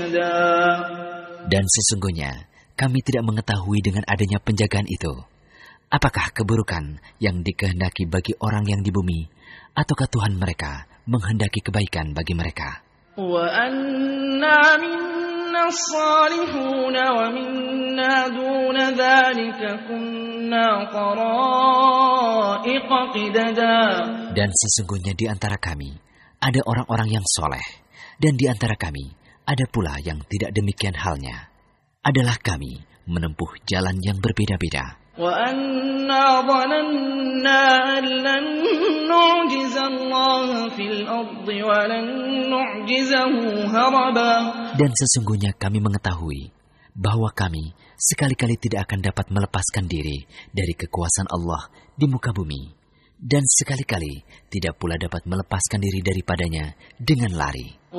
Dan sesungguhnya kami tidak mengetahui dengan adanya penjagaan itu, apakah keburukan yang dikehendaki bagi orang yang di bumi, ataukah Tuhan mereka menghendaki kebaikan bagi mereka. Dan sesungguhnya di antara kami ada orang-orang yang soleh, dan di antara kami ada pula yang tidak demikian halnya. Adalah kami menempuh jalan yang berbeda-beda. Dan sesungguhnya kami mengetahui bahwa kami sekali-kali tidak akan dapat melepaskan diri dari kekuasaan Allah di muka bumi, dan sekali-kali tidak pula dapat melepaskan diri daripadanya dengan lari.